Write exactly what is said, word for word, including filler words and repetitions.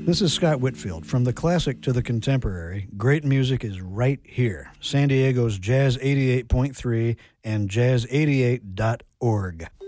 This is Scott Whitfield. From the classic to the contemporary, great music is right here. San Diego's Jazz eighty-eight point three and jazz eighty-eight dot org.